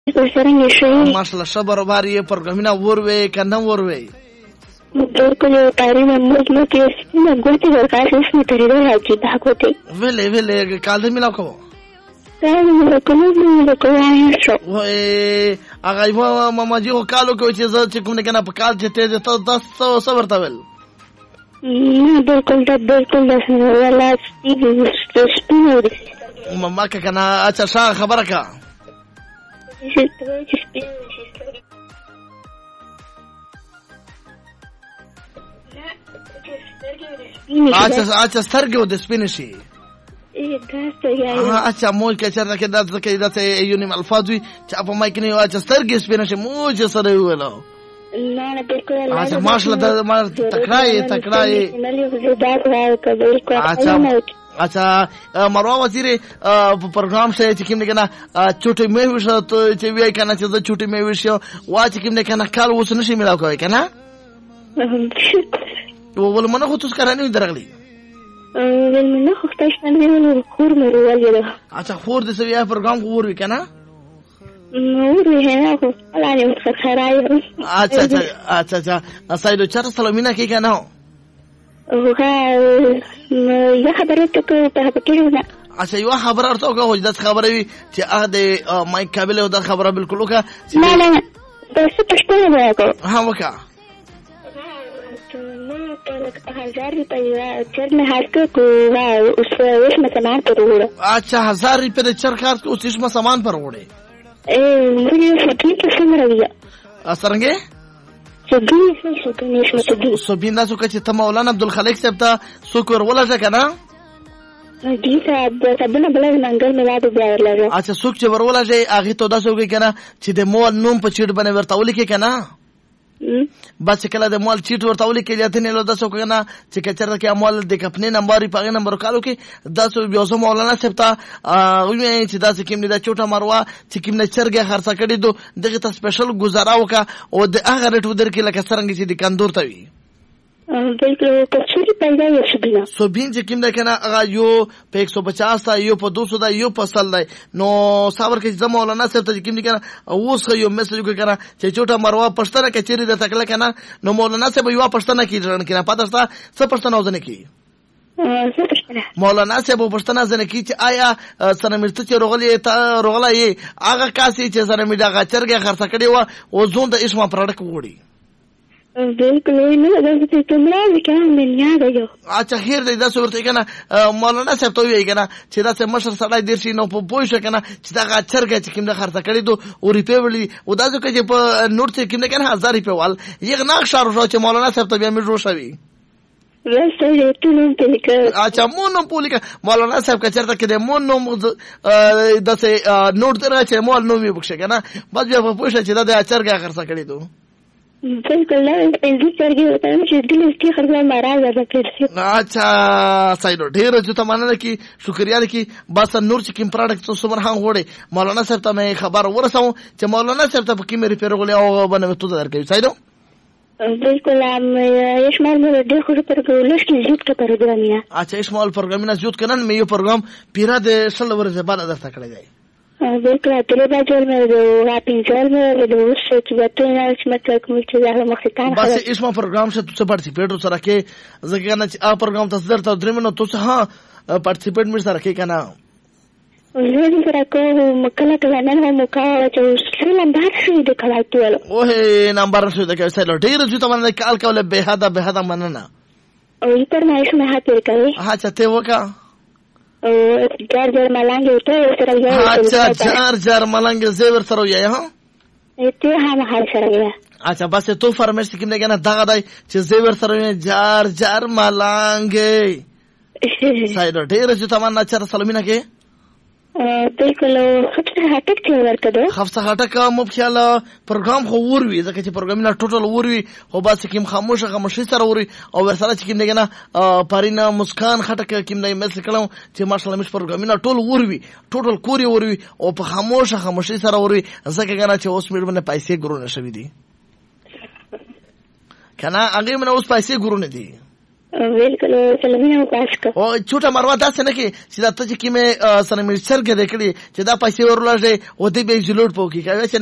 څنګه شي ماشاءالله صبر باری پروګرامونه وروي کنه وروي بالکل تاریخ موږ کې سپینه ګوتې ورکړې چې ترې راځي دا ګوتې ویلې کال دې ملاو کو هغه یو ماما جو کالو کوي چې کوم نه کنه په کال چې ته د صبر تا ول نه بالکل دا ولا سپینه ماما کنه اچھا شا خبره کا اچھا سترګې و د سپینې شي اچھا موج کې چرته کې د ځکه د یونیم الفاظ وي چې په مایک نه اچھا سترګې سپینې شي موج سره ویلو نه بالکل اچھا ماشاءالله ما تکړای اچھا مروه وزیر په پروګرام شې چې کوم نه کنه چټي مې وشو چې وی کنه چې د چټي مې وشو وا چې کوم نه کنه کال وس نشي ملاو کوي کنه ول منه خو تاسو کرانه درغلی ول منه خو تاسو باندې خور مې ورولې اچھا خور د سوي پروګرام خور وی کنه نور هه خو علانه مخخراي اچھا اسایدو چر سلامینه کې کنه یا خبره ته په پکې اچھا یو خبره ورته کوه د خبره وي چې هغه د مایک قابل او د خبره بالکل وکړه نه تاسو پښتو نه وکړه ها وکړه हजार रुपये चर में हाथ को उसमें सामान पर उड़ा अच्छा 1000 रुपये चर खास को उसमें सामान पर उड़े मुझे सभी पसंद रही असरंगे सोबिंदा सो कच्चे तमा मौलाना अब्दुल खालिक साहब ता सुकर वला जा कना जी साहब सबने बला मंगल में वाद जाए लगा अच्छा सुक चे वरवला जे आगे तो 10 हो गई कना چې د مول نوم په چیټ باندې ورتاول کې کنا بس کله د مول چیټ ورتاول کې جاته نه لو 10 کنا چې کچره کې مول د خپل نمبر په نمبر کالو کې 10 بیا سو مولانا صاحب ته وې چې 10 کې نه د چوټه مروه چې کې نه چرګه خرڅ کړي دو دغه ته سپیشل گزارا وکا او د هغه رټ ودر کې لکه څنګه چې د کندور ته وي بالکل پښتوري پیدا یو شبینه سوبین چې کوم ده کنه هغه یو په 150 تا یو په 200 دا یو په سل دی نو صبر کې زما مولانا صاحب ته کوم دي کنه اوس یو میسج وکړه چې چوټه مروه پښتنه کې چیرې د تکله کنه نو مولانا صاحب یو پښتنه کې ځان کنه پاتہ ستا څه پښتنه وزنه کې مولانا صاحب پښتنه ځنه کې چې آیا سره مرته چې روغلا یې هغه کاسي چې سره میډا غچرګه خرڅ کړي و او زون د اسما پروډکټ وړي بالکل نه دا چې تمرا وکړم من یاد یو اچھا خیر دې دا صورت کنه مولانا صاحب ته وی کنه چې دا څه مشر سړی درشي نو په پوښ کنه چې دا غچرګه چې کوم د خرڅ کړي دو او ریپی وړي او دا چې په نوٹ چې کوم کنه 1000 روپے وال یغ ناخ شارو چې مولانا صاحب ته بیا مې روشوي اچھا مونو پولیکا مولانا صاحب کا چرته کې د مونو دسه نوٹ درغه چې مول نو می بخښه کنه بس بیا په پوښ چې دا د چرګه خرڅ کړي دو بالکل نه دې چرګي وته چې دې کې خرڅه مارا زده کړی اچھا سایدو ډیر چې ته ماننه کی شکریا کی بس نور چې کوم پروډکټ څو مرهم وړي مولانا صاحب ته مې خبر ورسوم چې مولانا صاحب ته په کې مې ریپیر غولې او باندې تو درکې سایدو بالکل یشمال مې ډېر خو پروګرام کې زیات کا پروګرامیا اچھا یشمال پروګرامینه زیات کنن مې یو پروګرام پیرا د سل ورځې بعد درته کړی دی بالکل اتلې باجل مې د راپینځل مې د وسه چې وته نه چې مطلب کوم چې دا مخکې بس اسما پروګرام شه تو پارټیسیپیټ سره کې ځکه نه چې ا پروګرام تاسو درته درې منو تاسو ها پارټیسیپیټ مې سره کې کنه زه سره کوم کله کله نه مو کاوه چې سلام باسي د کلاټول اوه نمبر شو د کې سره ډیر چې تمنه کال کوله به هدا مننه او یې تر مې شمه هاتې کوي ها چته وکا او جار ملنګ ته سره یو اچھا جار ملنګ زیور سره یې ها ته هم حال سره یې اچھا بس تو فرمایش کې نه کنه دغه دای چې زیور سره جار ملنګ سایډ ډیر چې تمنا چر سلامینه کې بالکل خفصه هټک چې ورکړو خفصه هټک مو خیال پروګرام خو وروي ځکه چې پروګرامینه ټوټل وروي خو بس کوم خاموشه سره وروي او ورسره چې کوم نه پارینا مسکان هټک کوم نه مس کړم چې ماشاءالله مش پروګرامینه ټول وروي ټوټل کوري وروي او په خاموشه سره وروي ځکه کنه چې اوس مې باندې پیسې ګرونه شوې دي کنه هغه منه اوس پیسې ګرونه دي بالکل سلامونه وکاسکه او چوټه مروا داسې نه کې چې دا ته چې کیمه سره مرچر کې دکړي چې دا پیسې ورولږي او دې به زلوټ پوکي کوي چې